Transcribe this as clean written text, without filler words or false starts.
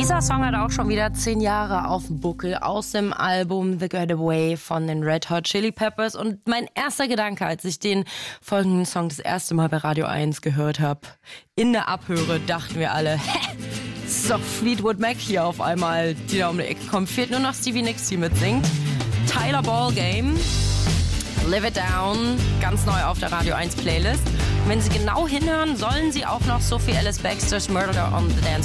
Dieser Song hat auch schon wieder 10 Jahre auf dem Buckel aus dem Album The Getaway von den Red Hot Chili Peppers. Und mein erster Gedanke, als ich den folgenden Song das erste Mal bei Radio 1 gehört habe, in der Abhöre, dachten wir alle, es ist doch Fleetwood Mac hier auf einmal, die da um die Ecke kommt. Fehlt nur noch Stevie Nicks, die mitsingt. Tyler Ballgame, Live It Down, ganz neu auf der Radio 1 Playlist. Und wenn Sie genau hinhören, sollen Sie auch noch Sophie Ellis-Bextor's Murder on the Dance